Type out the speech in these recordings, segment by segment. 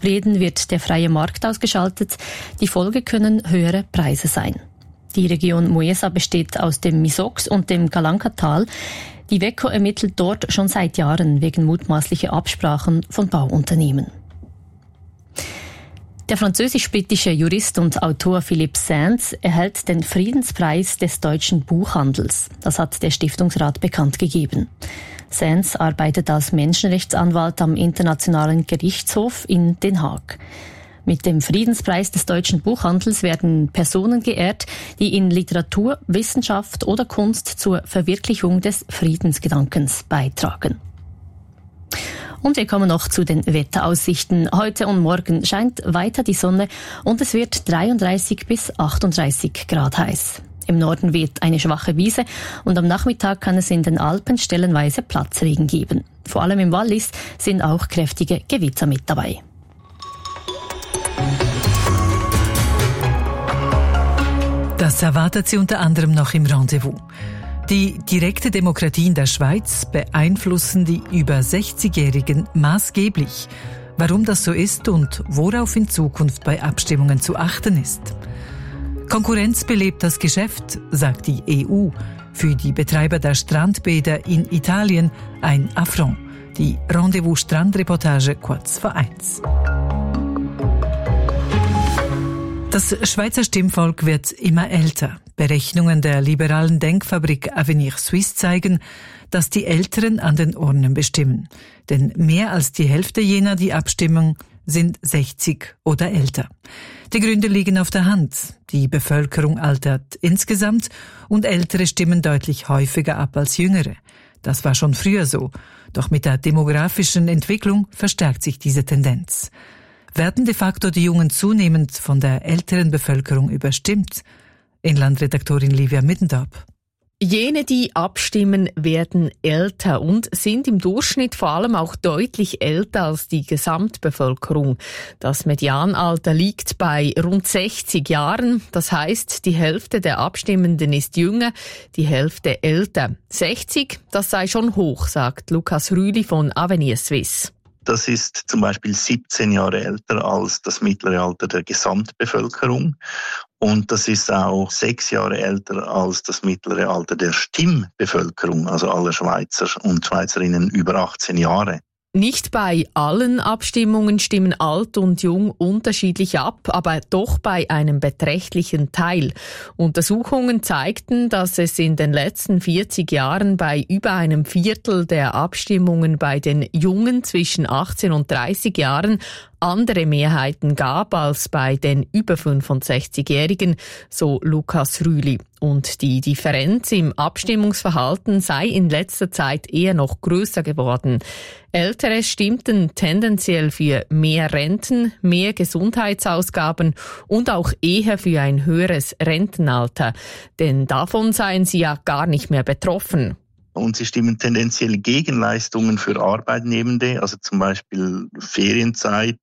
verabreden, wird der freie Markt ausgeschaltet. Die Folge können höhere Preise sein. Die Region Muesa besteht aus dem Misox und dem Calanca-Tal. Die WECO ermittelt dort schon seit Jahren wegen mutmaßlicher Absprachen von Bauunternehmen. Der französisch-britische Jurist und Autor Philippe Sands erhält den Friedenspreis des deutschen Buchhandels. Das hat der Stiftungsrat bekannt gegeben. Sands arbeitet als Menschenrechtsanwalt am Internationalen Gerichtshof in Den Haag. Mit dem Friedenspreis des deutschen Buchhandels werden Personen geehrt, die in Literatur, Wissenschaft oder Kunst zur Verwirklichung des Friedensgedankens beitragen. Und wir kommen noch zu den Wetteraussichten. Heute und morgen scheint weiter die Sonne und es wird 33 bis 38 Grad heiß. Im Norden weht eine schwache Wiese und am Nachmittag kann es in den Alpen stellenweise Platzregen geben. Vor allem im Wallis sind auch kräftige Gewitter mit dabei. Das erwartet Sie unter anderem noch im Rendezvous. Die direkte Demokratie in der Schweiz beeinflussen die über 60-Jährigen maßgeblich. Warum das so ist und worauf in Zukunft bei Abstimmungen zu achten ist. Konkurrenz belebt das Geschäft, sagt die EU. Für die Betreiber der Strandbäder in Italien ein Affront. Die Rendezvous-Strandreportage kurz vor 1. Das Schweizer Stimmvolk wird immer älter. Berechnungen der liberalen Denkfabrik Avenir Suisse zeigen, dass die Älteren an den Urnen bestimmen. Denn mehr als die Hälfte jener, die abstimmen, sind 60 oder älter. Die Gründe liegen auf der Hand. Die Bevölkerung altert insgesamt und Ältere stimmen deutlich häufiger ab als Jüngere. Das war schon früher so. Doch mit der demografischen Entwicklung verstärkt sich diese Tendenz. Werden de facto die Jungen zunehmend von der älteren Bevölkerung überstimmt? Inlandredaktorin Livia Middendorp. Jene, die abstimmen, werden älter und sind im Durchschnitt vor allem auch deutlich älter als die Gesamtbevölkerung. Das Medianalter liegt bei rund 60 Jahren. Das heißt, die Hälfte der Abstimmenden ist jünger, die Hälfte älter. 60, das sei schon hoch, sagt Lukas Rüli von Avenir Suisse. Das ist zum Beispiel 17 Jahre älter als das mittlere Alter der Gesamtbevölkerung. Und das ist auch 6 Jahre älter als das mittlere Alter der Stimmbevölkerung, also aller Schweizer und Schweizerinnen über 18 Jahre. Nicht bei allen Abstimmungen stimmen alt und jung unterschiedlich ab, aber doch bei einem beträchtlichen Teil. Untersuchungen zeigten, dass es in den letzten 40 Jahren bei über einem Viertel der Abstimmungen bei den Jungen zwischen 18 und 30 Jahren andere Mehrheiten gab als bei den über 65-Jährigen, so Lukas Rüli. Und die Differenz im Abstimmungsverhalten sei in letzter Zeit eher noch größer geworden. Ältere stimmten tendenziell für mehr Renten, mehr Gesundheitsausgaben und auch eher für ein höheres Rentenalter. Denn davon seien sie ja gar nicht mehr betroffen. Und sie stimmen tendenziell gegen Leistungen für Arbeitnehmende, also zum Beispiel Ferienzeit,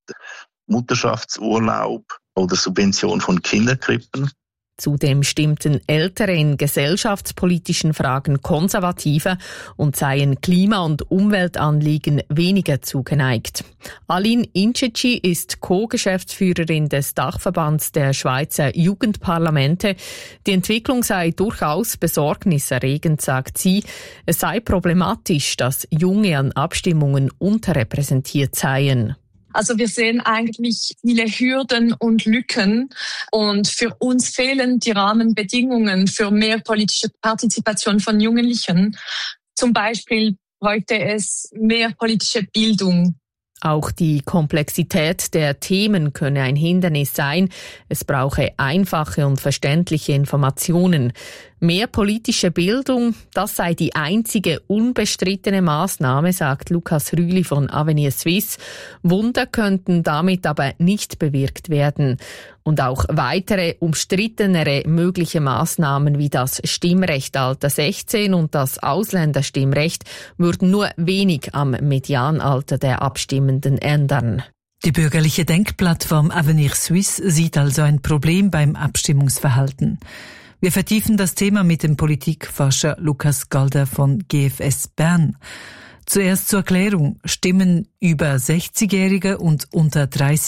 Mutterschaftsurlaub oder Subvention von Kinderkrippen. Zudem stimmten Ältere in gesellschaftspolitischen Fragen konservativer und seien Klima- und Umweltanliegen weniger zugeneigt. Aline Inceci ist Co-Geschäftsführerin des Dachverbands der Schweizer Jugendparlamente. Die Entwicklung sei durchaus besorgniserregend, sagt sie. Es sei problematisch, dass Junge an Abstimmungen unterrepräsentiert seien. Also wir sehen eigentlich viele Hürden und Lücken und für uns fehlen die Rahmenbedingungen für mehr politische Partizipation von Jugendlichen. Zum Beispiel bräuchte es mehr politische Bildung. Auch die Komplexität der Themen könne ein Hindernis sein. Es brauche einfache und verständliche Informationen. Mehr politische Bildung, das sei die einzige unbestrittene Maßnahme, sagt Lukas Rüli von Avenir Suisse. Wunder könnten damit aber nicht bewirkt werden. Und auch weitere umstrittenere mögliche Maßnahmen wie das Stimmrechtalter 16 und das Ausländerstimmrecht würden nur wenig am Medianalter der Abstimmenden ändern. Die bürgerliche Denkplattform Avenir Suisse sieht also ein Problem beim Abstimmungsverhalten. Wir vertiefen das Thema mit dem Politikforscher Lukas Galder von GFS Bern. Zuerst zur Erklärung: Stimmen über 60-Jährige und unter 30